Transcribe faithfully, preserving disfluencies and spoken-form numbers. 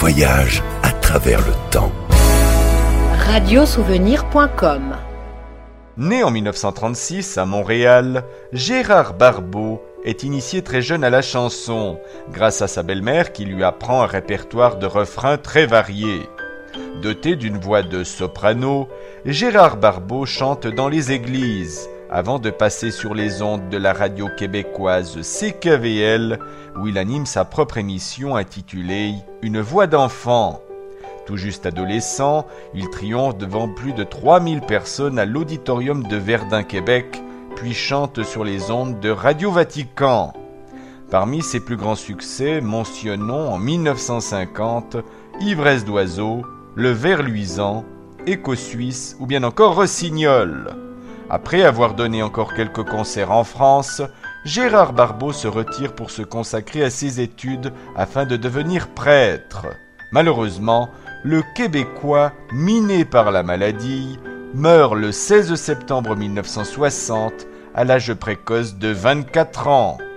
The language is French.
voyage à travers le temps. radiosouvenir point com. Né en mille neuf cent trente-six à Montréal, Gérard Barbeau est initié très jeune à la chanson, grâce à sa belle-mère qui lui apprend un répertoire de refrains très variés. Doté d'une voix de soprano, Gérard Barbeau chante dans les églises, avant de passer sur les ondes de la radio québécoise C K V L, où il anime sa propre émission intitulée « Une voix d'enfant ». Tout juste adolescent, il triomphe devant plus de trois mille personnes à l'auditorium de Verdun, Québec, puis chante sur les ondes de Radio Vatican. Parmi ses plus grands succès, mentionnons en mille neuf cent cinquante « Ivresse d'oiseau », « Le ver luisant »,« Écho suisse » ou bien encore « Rossignol ». Après avoir donné encore quelques concerts en France, Gérard Barbeau se retire pour se consacrer à ses études afin de devenir prêtre. Malheureusement, le Québécois, miné par la maladie, meurt le seize septembre mille neuf cent soixante à l'âge précoce de vingt-quatre ans.